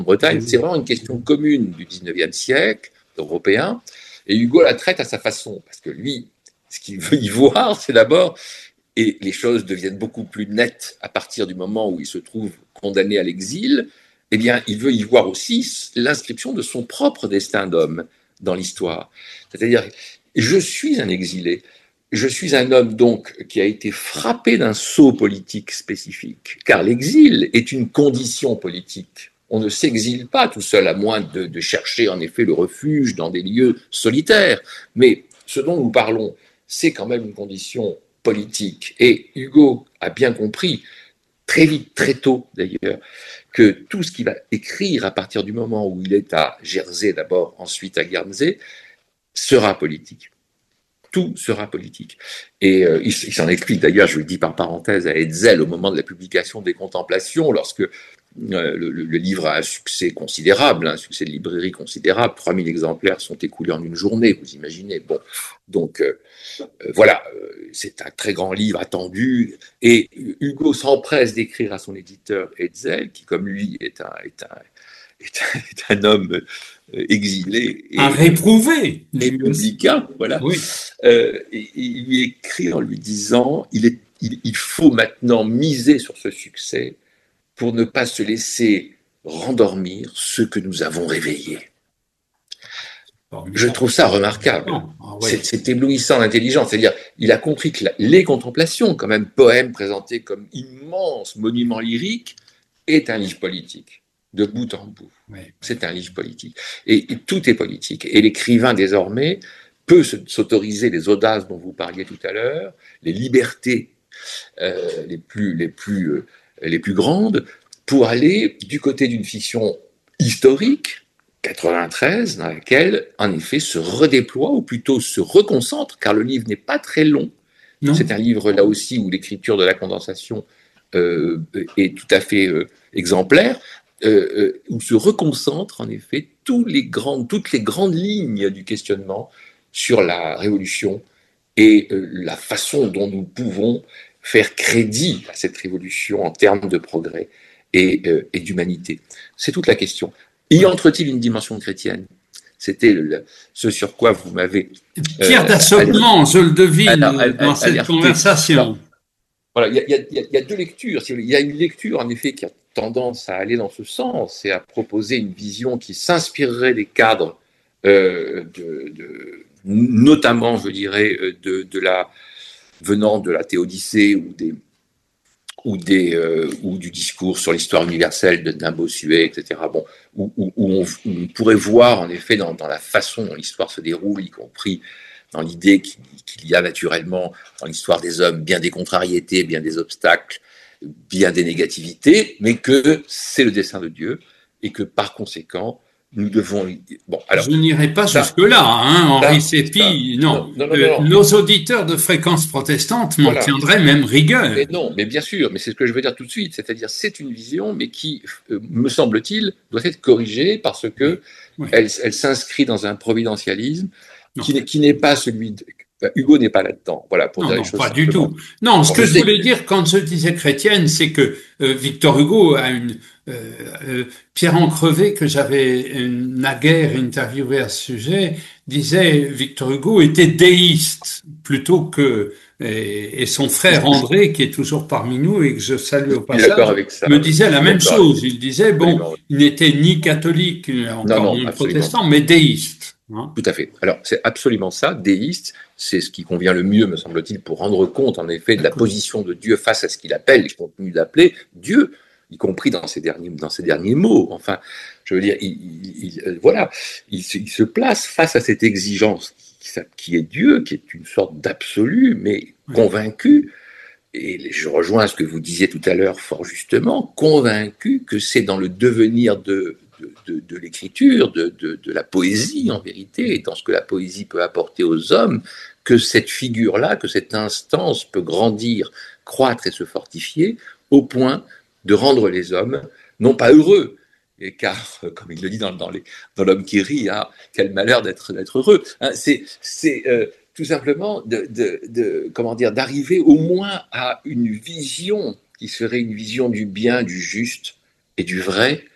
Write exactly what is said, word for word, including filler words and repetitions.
Grande-Bretagne. C'est vraiment une question commune du dix-neuvième siècle, européen. Et Hugo la traite à sa façon, parce que lui, ce qu'il veut y voir, c'est d'abord, et les choses deviennent beaucoup plus nettes à partir du moment où il se trouve condamné à l'exil, eh bien, il veut y voir aussi l'inscription de son propre destin d'homme dans l'histoire. C'est-à-dire, je suis un exilé, je suis un homme donc qui a été frappé d'un sceau politique spécifique, car l'exil est une condition politique. On ne s'exile pas tout seul, à moins de, de chercher en effet le refuge dans des lieux solitaires. Mais ce dont nous parlons, c'est quand même une condition politique. Et Hugo a bien compris, très vite, très tôt d'ailleurs, que tout ce qu'il va écrire à partir du moment où il est à Jersey d'abord, ensuite à Guernsey, sera politique. Tout sera politique. Et euh, il, il s'en explique d'ailleurs, je le dis par parenthèse, à Hetzel au moment de la publication des Contemplations, lorsque Euh, le, le, le livre a un succès considérable, un succès de librairie considérable. trois mille exemplaires sont écoulés en une journée, vous imaginez. Bon, donc euh, euh, voilà, euh, c'est un très grand livre attendu. Et Hugo s'empresse d'écrire à son éditeur Hetzel, qui comme lui est un, est un, est un, est un homme euh, exilé. Et, un réprouvé. Républicain, voilà. Oui. Euh, et, et il lui écrit en lui disant il, est, il, il faut maintenant miser sur ce succès pour ne pas se laisser rendormir ceux que nous avons réveillés. Je trouve ça remarquable. Ah, ouais. c'est, c'est éblouissant d'intelligence. C'est-à-dire, il a compris que la, les Contemplations, quand même poème présenté comme immense monument lyrique, est un livre politique, de bout en bout. Ouais. C'est un livre politique. Et, et tout est politique. Et l'écrivain, désormais, peut se, s'autoriser les audaces dont vous parliez tout à l'heure, les libertés euh, les plus... Les plus euh, les plus grandes, pour aller du côté d'une fiction historique, quatre-vingt-treize, dans laquelle, en effet, se redéploie, ou plutôt se reconcentre, car le livre n'est pas très long. Non. C'est un livre, là aussi, où l'écriture de la condensation euh, est tout à fait euh, exemplaire, euh, euh, où se reconcentrent, en effet, tous les grandes, toutes les grandes lignes du questionnement sur la Révolution et euh, la façon dont nous pouvons faire crédit à cette révolution en termes de progrès et, euh, et d'humanité. C'est toute la question. Y entre-t-il une dimension chrétienne ? C'était le, ce sur quoi vous m'avez... Euh, Pierre d'Assomment, je le devine, alors, elle, dans elle, cette elle conversation. Voilà, il y, y, y a deux lectures. Il y a une lecture, en effet, qui a tendance à aller dans ce sens et à proposer une vision qui s'inspirerait des cadres, euh, de, de, notamment, je dirais, de, de la... venant de la Théodicée ou, des, ou, des, euh, ou du discours sur l'histoire universelle d'un Bossuet, et cetera, bon, où, où, où, on, où on pourrait voir, en effet, dans, dans la façon dont l'histoire se déroule, y compris dans l'idée qu'il, qu'il y a naturellement dans l'histoire des hommes bien des contrariétés, bien des obstacles, bien des négativités, mais que c'est le dessein de Dieu et que, par conséquent, nous devons... Bon, alors, je n'irai pas ça, jusque-là, hein, Henri Sépi. Non, non, non, euh, non, non. Nos auditeurs de fréquence protestante m'en voilà. tiendraient même rigueur. Mais non, mais bien sûr, mais c'est ce que je veux dire tout de suite. C'est-à-dire, c'est une vision, mais qui, euh, me semble-t-il, doit être corrigée parce que oui. elle, elle s'inscrit dans un providentialisme qui n'est, qui n'est pas celui de... Hugo n'est pas là-dedans. Voilà, pour non, dire non, les choses pas simplement. du tout. Non, ce bon, que je, je voulais dire quand je disais chrétienne, c'est que euh, Victor Hugo a une euh, euh, Pierre Encrevé, que j'avais naguère interviewé à ce sujet, disait Victor Hugo était déiste plutôt que et, et son frère André, qui est toujours parmi nous et que je salue au passage, avec ça, me disait la même chose. Il disait bon, il n'était ni catholique encore ni protestant, mais déiste. Hein. Tout à fait. Alors, c'est absolument ça, déiste, c'est ce qui convient le mieux, me semble-t-il, pour rendre compte, en effet, de la position de Dieu face à ce qu'il appelle, il continue d'appeler Dieu, y compris dans ses derniers, dans ses derniers mots. Enfin, je veux dire, il, il, il, voilà, il, il se place face à cette exigence qui, qui est Dieu, qui est une sorte d'absolu, mais convaincu, et je rejoins ce que vous disiez tout à l'heure fort justement, convaincu que c'est dans le devenir de De, de, de l'écriture, de, de, de la poésie en vérité, et dans ce que la poésie peut apporter aux hommes, que cette figure-là, que cette instance peut grandir, croître et se fortifier, au point de rendre les hommes, non pas heureux, et car, comme il le dit dans, dans, les, dans L'homme qui rit, ah, quel malheur d'être, d'être heureux, hein, c'est, c'est euh, tout simplement de, de, de, comment dire, d'arriver au moins à une vision qui serait une vision du bien, du juste et du vrai,